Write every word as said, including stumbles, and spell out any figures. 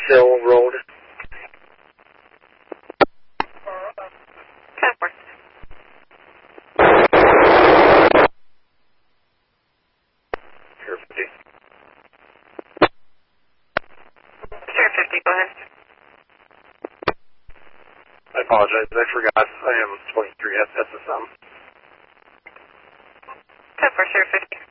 Hill Road. ten four. Sheriff fifty. Sheriff fifty, go ahead. I apologize, I forgot. I am twenty-three S S S M. ten four, Sheriff fifty.